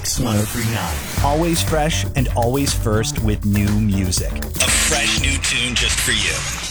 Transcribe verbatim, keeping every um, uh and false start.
X one oh three point nine. Always fresh and always first with new music. A fresh new tune just for you.